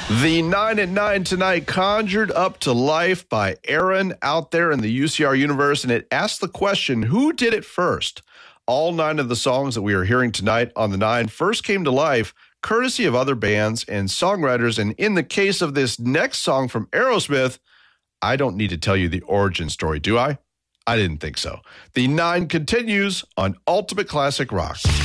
The 9 at 9 tonight conjured up to life by Aaron out there in the UCR universe, and it asked the question, who did it first? All 9 of the songs that we are hearing tonight on the 9 first came to life courtesy of other bands and songwriters, and in the case of this next song from Aerosmith, I don't need to tell you the origin story, do I? I didn't think so. The 9 continues on Ultimate Classic Rock.